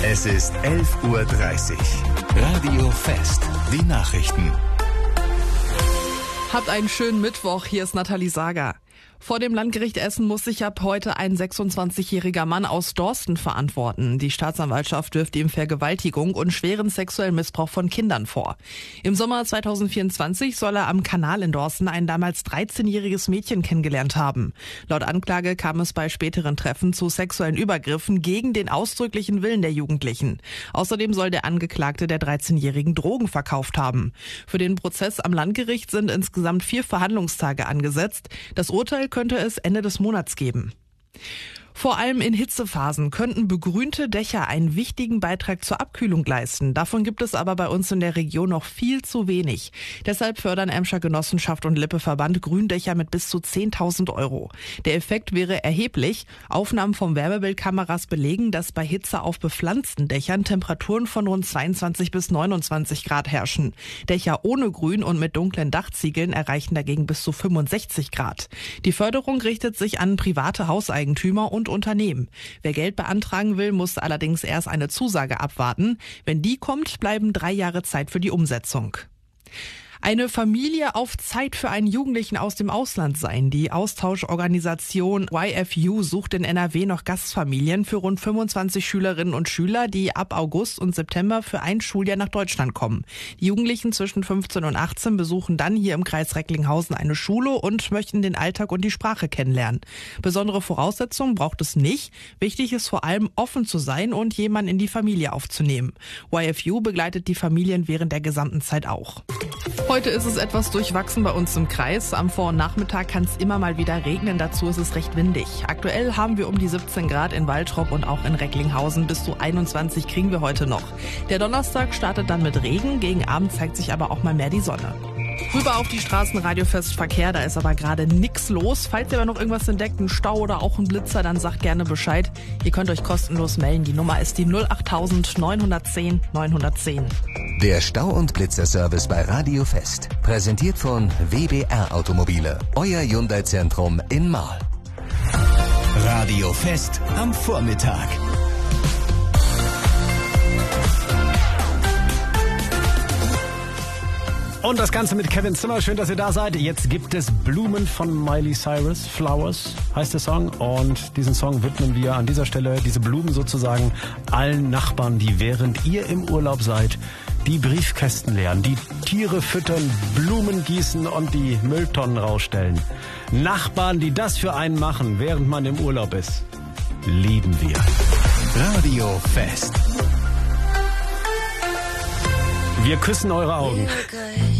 Es ist 11:30 Uhr. Radio Fest. Die Nachrichten. Habt einen schönen Mittwoch. Hier ist Nathalie Sager. Vor dem Landgericht Essen muss sich ab heute ein 26-jähriger Mann aus Dorsten verantworten. Die Staatsanwaltschaft wirft ihm Vergewaltigung und schweren sexuellen Missbrauch von Kindern vor. Im Sommer 2024 soll er am Kanal in Dorsten ein damals 13-jähriges Mädchen kennengelernt haben. Laut Anklage kam es bei späteren Treffen zu sexuellen Übergriffen gegen den ausdrücklichen Willen der Jugendlichen. Außerdem soll der Angeklagte der 13-jährigen Drogen verkauft haben. Für den Prozess am Landgericht sind insgesamt 4 Verhandlungstage angesetzt. Das Urteil könnte es Ende des Monats geben. Vor allem in Hitzephasen könnten begrünte Dächer einen wichtigen Beitrag zur Abkühlung leisten. Davon gibt es aber bei uns in der Region noch viel zu wenig. Deshalb fördern Emscher Genossenschaft und Lippe-Verband Gründächer mit bis zu 10.000 €. Der Effekt wäre erheblich. Aufnahmen von Wärmebildkameras belegen, dass bei Hitze auf bepflanzten Dächern Temperaturen von rund 22 bis 29 Grad herrschen. Dächer ohne Grün und mit dunklen Dachziegeln erreichen dagegen bis zu 65 Grad. Die Förderung richtet sich an private Hauseigentümer und Unternehmen. Wer Geld beantragen will, muss allerdings erst eine Zusage abwarten. Wenn die kommt, bleiben 3 Jahre Zeit für die Umsetzung. Eine Familie auf Zeit für einen Jugendlichen aus dem Ausland sein. Die Austauschorganisation YFU sucht in NRW noch Gastfamilien für rund 25 Schülerinnen und Schüler, die ab August und September für ein Schuljahr nach Deutschland kommen. Die Jugendlichen zwischen 15 und 18 besuchen dann hier im Kreis Recklinghausen eine Schule und möchten den Alltag und die Sprache kennenlernen. Besondere Voraussetzungen braucht es nicht. Wichtig ist vor allem, offen zu sein und jemanden in die Familie aufzunehmen. YFU begleitet die Familien während der gesamten Zeit auch. Heute ist es etwas durchwachsen bei uns im Kreis. Am Vor- und Nachmittag kann es immer mal wieder regnen. Dazu ist es recht windig. Aktuell haben wir um die 17 Grad in Waltrop und auch in Recklinghausen. Bis zu 21 kriegen wir heute noch. Der Donnerstag startet dann mit Regen. Gegen Abend zeigt sich aber auch mal mehr die Sonne. Rüber auf die Straßen, Radiofestverkehr, da ist aber gerade nix los. Falls ihr aber noch irgendwas entdeckt, einen Stau oder auch einen Blitzer, dann sagt gerne Bescheid. Ihr könnt euch kostenlos melden. Die Nummer ist die 08000 910 910. Der Stau- und Blitzerservice bei Radio Fest. Präsentiert von WBR Automobile. Euer Hyundai-Zentrum in Marl. Radio Fest am Vormittag. Und das Ganze mit Kevin Zimmer. Schön, dass ihr da seid. Jetzt gibt es Blumen von Miley Cyrus. Flowers heißt der Song. Und diesen Song widmen wir an dieser Stelle, diese Blumen sozusagen, allen Nachbarn, die während ihr im Urlaub seid, die Briefkästen leeren, die Tiere füttern, Blumen gießen und die Mülltonnen rausstellen. Nachbarn, die das für einen machen, während man im Urlaub ist, lieben wir. Radio Fest. Wir küssen eure Augen.